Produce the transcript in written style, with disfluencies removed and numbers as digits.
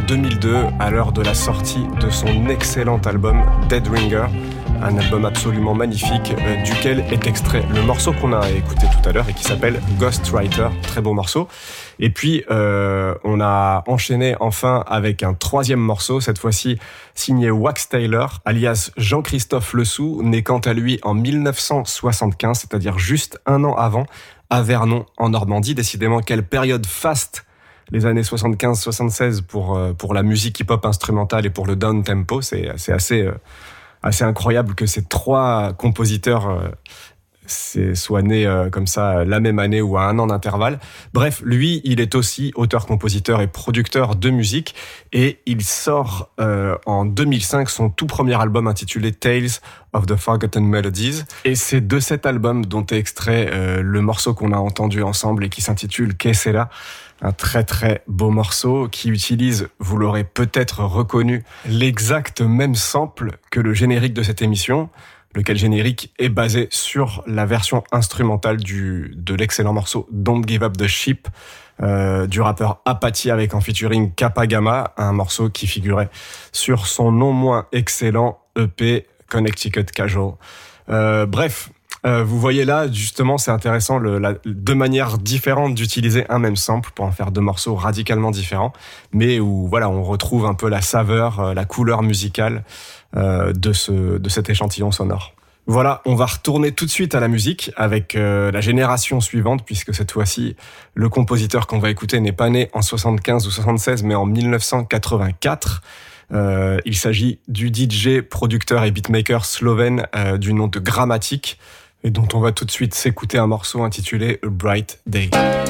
2002, à l'heure de la sortie de son excellent album Dead Ringer, un album absolument magnifique duquel est extrait le morceau qu'on a écouté tout à l'heure et qui s'appelle Ghostwriter, très beau morceau. Et puis on a enchaîné enfin avec un troisième morceau, cette fois-ci signé Wax Taylor, alias Jean-Christophe Lesoux, né quant à lui en 1975, c'est-à-dire juste un an avant, à Vernon, en Normandie. Décidément, quelle période faste, les années 75-76 pour la musique hip-hop instrumentale et pour le down-tempo. C'est assez incroyable que ces trois compositeurs soient nés comme ça la même année ou à un an d'intervalle. Bref, lui, il est aussi auteur-compositeur et producteur de musique et il sort en 2005 son tout premier album intitulé Tales of the Forgotten Melodies. Et c'est de cet album dont est extrait le morceau qu'on a entendu ensemble et qui s'intitule Que Sera. Un très très beau morceau qui utilise, vous l'aurez peut-être reconnu, l'exact même sample que le générique de cette émission, lequel générique est basé sur la version instrumentale de l'excellent morceau Don't Give Up the Ship du rappeur Apathy avec en featuring Kappa Gamma, un morceau qui figurait sur son non moins excellent EP Connecticut Casual. Bref, vous voyez là, justement, c'est intéressant, deux manières différentes d'utiliser un même sample pour en faire deux morceaux radicalement différents, mais où voilà, on retrouve un peu la saveur, la couleur musicale de cet échantillon sonore. Voilà, on va retourner tout de suite à la musique avec la génération suivante, puisque cette fois-ci, le compositeur qu'on va écouter n'est pas né en 75 ou 76, mais en 1984. Il s'agit du DJ, producteur et beatmaker slovène du nom de Gramatik, et dont on va tout de suite s'écouter un morceau intitulé A Bright Day.